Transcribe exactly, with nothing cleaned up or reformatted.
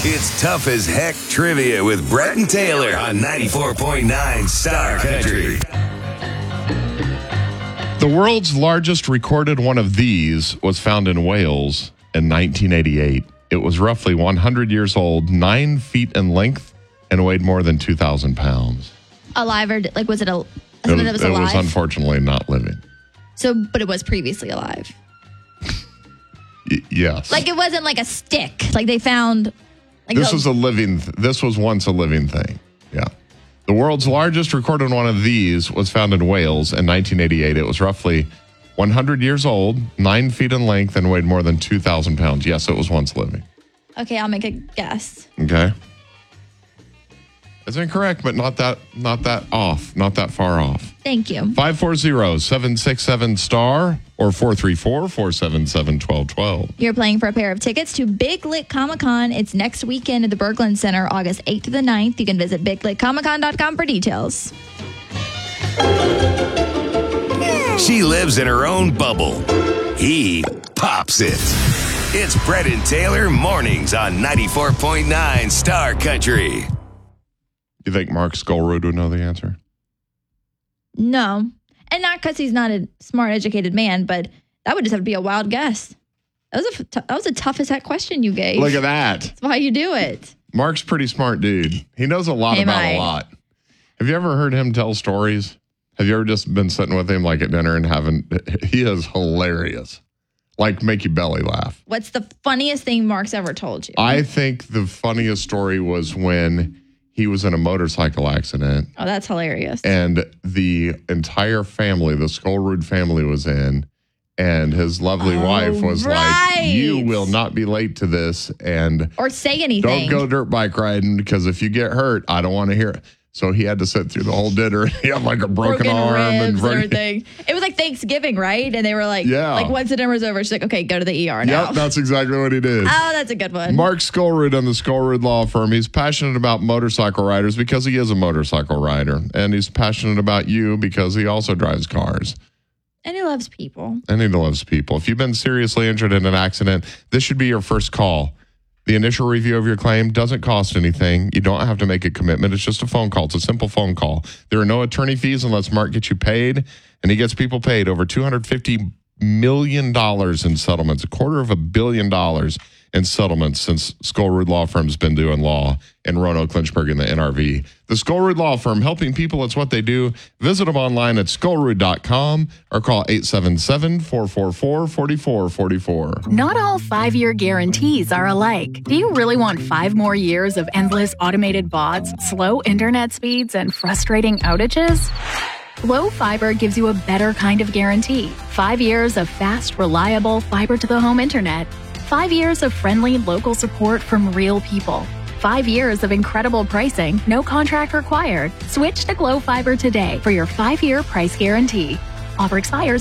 It's Tough as Heck Trivia with Brett and Taylor on ninety-four point nine Star Country. The world's largest recorded one of these was found in Wales in nineteen eighty-eight. It was roughly one hundred years old, nine feet in length, and weighed more than two thousand pounds. Alive or, like, was it a... It was, it was it alive? was unfortunately not living. So, but it was previously alive. Y- yes. Like, it wasn't like a stick. Like, they found... Like This a, was a living, th- this was once a living thing. Yeah. The world's largest recorded one of these was found in Wales in nineteen eighty-eight. It was roughly one hundred years old, nine feet in length, and weighed more than two thousand pounds. Yes, it was once living. Okay, I'll make a guess. Okay. It's incorrect, but not that not that off, not that far off. Thank you. five four zero, seven six seven, STAR or four three four, four seven seven, one two one two. You're playing for a pair of tickets to Big Lit Comic Con. It's next weekend at the Berglund Center, August eighth to the ninth. You can visit big lit comic con dot com for details. She lives in her own bubble. He pops it. It's Brett and Taylor mornings on ninety-four point nine Star Country. You think Mark Skullroot would know the answer? No. And not because he's not a smart, educated man, but that would just have to be a wild guess. That was a, that was a tough as heck question you gave. Look at that. That's why you do it. Mark's a pretty smart dude. He knows a lot Am about I? a lot. Have you ever heard him tell stories? Have you ever just been sitting with him like at dinner and having, he is hilarious. Like make you belly laugh. What's the funniest thing Mark's ever told you? I think the funniest story was when he was in a motorcycle accident Oh, that's hilarious. and the entire family, the Skullroot family was in, and his lovely Oh, wife was right. like, you will not be late to this, and Or say anything. don't go dirt bike riding because if you get hurt, I don't want to hear it. So he had to sit through the whole dinner. He had like a broken, broken arm ribs and and broken- everything. It was like Thanksgiving, right? And they were like, Yeah. like once the dinner was over, she's like, okay, go to the E R now. Yep, that's exactly what he did. Oh, that's a good one. Mark Skullroot on the Skullroot Law Firm. He's passionate about motorcycle riders because he is a motorcycle rider. And he's passionate about you because he also drives cars. And he loves people. And he loves people. If you've been seriously injured in an accident, this should be your first call. The initial review of your claim doesn't cost anything. You don't have to make a commitment. It's just a phone call. It's a simple phone call. There are no attorney fees unless Mark gets you paid, and he gets people paid over two hundred fifty million dollars in settlements, a quarter of a billion dollars in settlements since Skullroot Law Firm's been doing law in Roanoke, Lynchburg, and the N R V. The Skullroot Law Firm, helping people, it's what they do. Visit them online at skullroot dot com or call eight seven seven, four four four, four four four four. Not all five-year guarantees are alike. Do you really want five more years of endless automated bots, slow internet speeds, and frustrating outages? Glow Fiber gives you a better kind of guarantee. Five years of fast, reliable fiber-to-the-home internet. Five years of friendly local support from real people. Five years of incredible pricing, no contract required. Switch to Glow Fiber today for your five-year price guarantee. Offer expires